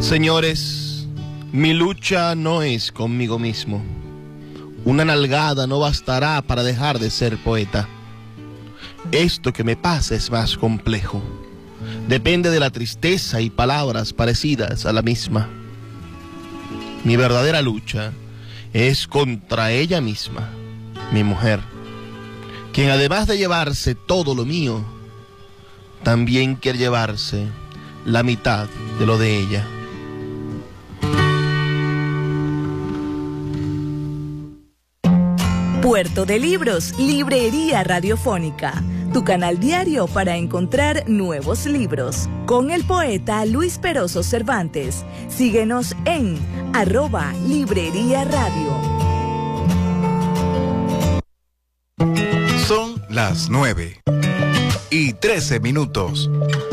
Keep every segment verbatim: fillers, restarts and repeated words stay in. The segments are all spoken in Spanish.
Señores, mi lucha no es conmigo mismo. Una nalgada no bastará para dejar de ser poeta. Esto que me pasa es más complejo. Depende de la tristeza y palabras parecidas a la misma. Mi verdadera lucha es contra ella misma, mi mujer, quien además de llevarse todo lo mío, también quiere llevarse la mitad de lo de ella. Puerto de Libros, Librería Radiofónica, tu canal diario para encontrar nuevos libros. Con el poeta Luis Peroso Cervantes. Síguenos en arroba Librería Radio. Son las nueve y trece minutos.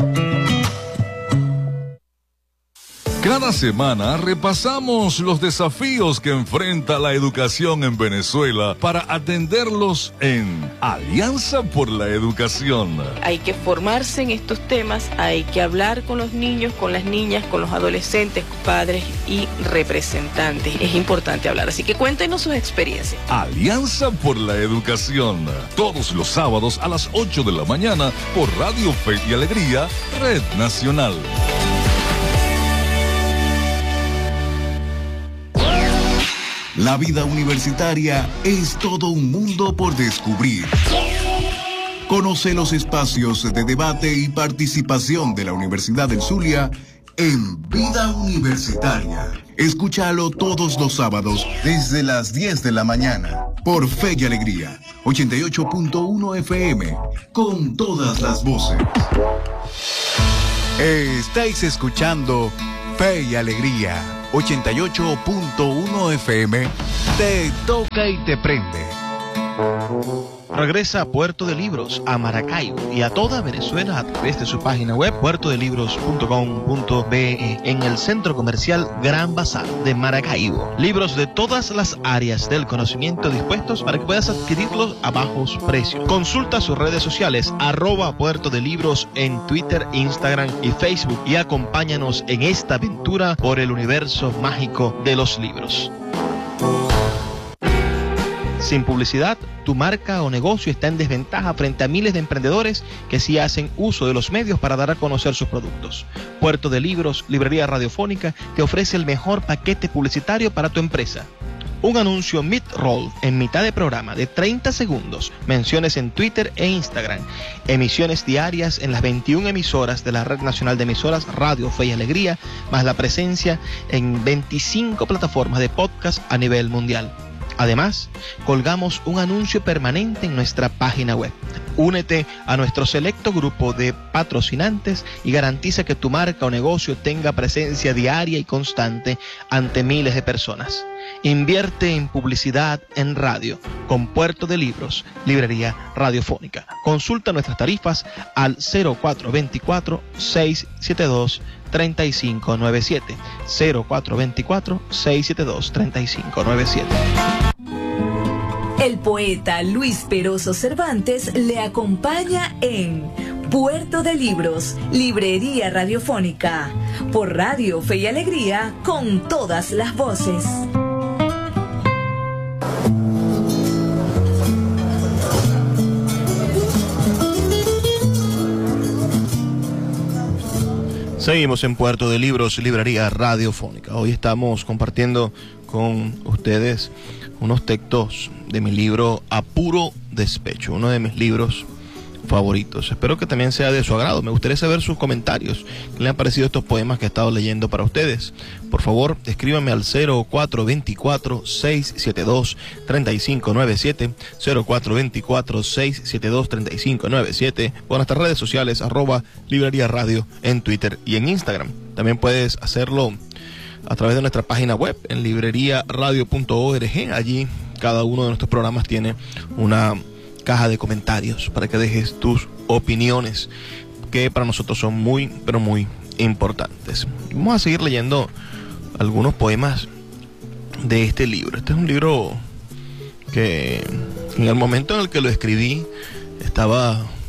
Cada semana repasamos los desafíos que enfrenta la educación en Venezuela para atenderlos en Alianza por la Educación. Hay que formarse en estos temas, hay que hablar con los niños, con las niñas, con los adolescentes, padres y representantes. Es importante hablar, así que cuéntenos sus experiencias. Alianza por la Educación, todos los sábados a las ocho de la mañana por Radio Fe y Alegría, Red Nacional. La vida universitaria es todo un mundo por descubrir. Conoce los espacios de debate y participación de la Universidad del Zulia en Vida Universitaria. Escúchalo todos los sábados desde las diez de la mañana por Fe y Alegría, ochenta y ocho punto uno F M, con todas las voces. Estáis escuchando Fe y Alegría, ochenta y ocho punto uno F M, te toca y te prende. Regresa a Puerto de Libros, a Maracaibo y a toda Venezuela a través de su página web puerto de libros punto com punto be en el Centro Comercial Gran Bazar de Maracaibo. Libros de todas las áreas del conocimiento dispuestos para que puedas adquirirlos a bajos precios. Consulta sus redes sociales, arroba Puerto de Libros en Twitter, Instagram y Facebook, y acompáñanos en esta aventura por el universo mágico de los libros. Sin publicidad, tu marca o negocio está en desventaja frente a miles de emprendedores que sí hacen uso de los medios para dar a conocer sus productos. Puerto de Libros, Librería Radiofónica, te ofrece el mejor paquete publicitario para tu empresa. Un anuncio mid-roll en mitad de programa de treinta segundos, menciones en Twitter e Instagram, emisiones diarias en las veintiuna emisoras de la Red Nacional de Emisoras Radio Fe y Alegría, más la presencia en veinticinco plataformas de podcast a nivel mundial. Además, colgamos un anuncio permanente en nuestra página web. Únete a nuestro selecto grupo de patrocinantes y garantiza que tu marca o negocio tenga presencia diaria y constante ante miles de personas. Invierte en publicidad en radio con Puerto de Libros, Librería Radiofónica. Consulta nuestras tarifas al cero cuatro dos cuatro, seis siete dos, tres cinco nueve siete, cero cuatro dos cuatro, seis siete dos, tres cinco nueve siete. El poeta Luis Peroso Cervantes le acompaña en Puerto de Libros, Librería Radiofónica, por Radio Fe y Alegría, con todas las voces. Seguimos en Puerto de Libros, Librería Radiofónica. Hoy estamos compartiendo con ustedes unos textos de mi libro A Puro Despecho, uno de mis libros favoritos. Espero que también sea de su agrado. Me gustaría saber sus comentarios. ¿Qué le han parecido estos poemas que he estado leyendo para ustedes? Por favor, escríbanme al cero cuatro dos cuatro, seis siete dos, tres cinco nueve siete, cero cuatro dos cuatro, seis siete dos, tres cinco nueve siete, o en nuestras redes sociales, arroba Librería Radio en Twitter y en Instagram. También puedes hacerlo a través de nuestra página web en librería radio punto org. Allí cada uno de nuestros programas tiene una caja de comentarios para que dejes tus opiniones, que para nosotros son muy, pero muy importantes. Vamos a seguir leyendo algunos poemas de este libro. Este es un libro que en el momento en el que lo escribí estaba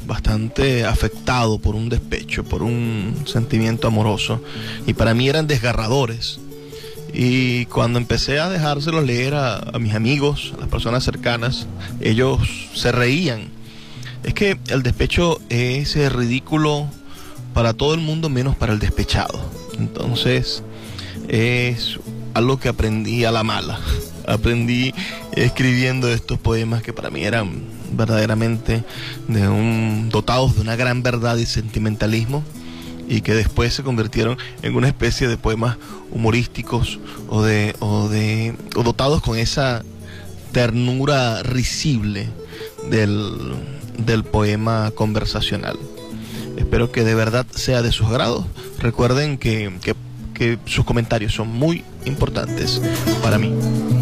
bastante afectado por un despecho, por un sentimiento amoroso, y para mí eran desgarradores. Y cuando empecé a dejárselos leer a, a mis amigos, a las personas cercanas, ellos se reían. Es que el despecho es ridículo para todo el mundo menos para el despechado. Entonces es algo que aprendí a la mala. Aprendí escribiendo estos poemas que para mí eran verdaderamente de un, dotados de una gran verdad y sentimentalismo, y que después se convirtieron en una especie de poemas humorísticos o de o de o dotados con esa ternura risible del, del poema conversacional. Espero que de verdad sea de sus grados. Recuerden que, que, que sus comentarios son muy importantes para mí.